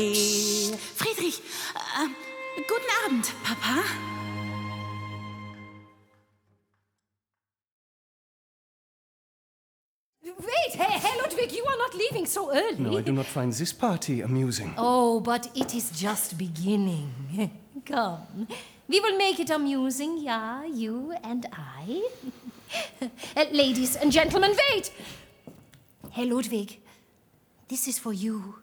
Friedrich, guten Abend, Papa. Wait, hey, Ludwig, you are not leaving so early. No, I do not find this party amusing. Oh, but it is just beginning. Come, we will make it amusing, yeah, you and I. Ladies and gentlemen, wait! Hey, Ludwig, this is for you.